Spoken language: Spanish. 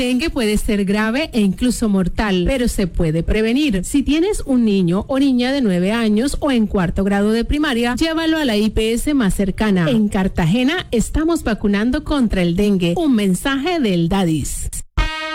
dengue puede ser grave e incluso mortal, pero se puede prevenir. Si tienes un niño o niña de 9 años o en 4º grado de primaria, llévalo a la IPS más cercana. En Cartagena estamos vacunando contra el dengue. Un mensaje del DADIS.